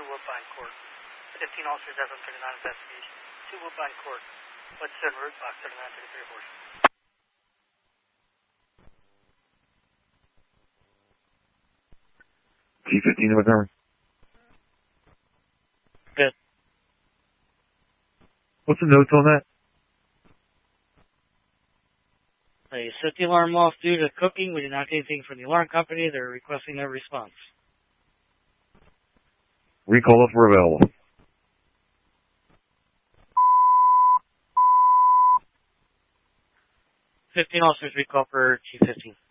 Woodbine Court. 15 officers have 39 investigation. 2 Woodbine Court. What's the route box 3933 horse? T15 with her. Good. What's the notes on that? They set the alarm off due to cooking. We did not get anything from the alarm company. They're requesting their response. Recall if we're available. 15 officers recall for T15.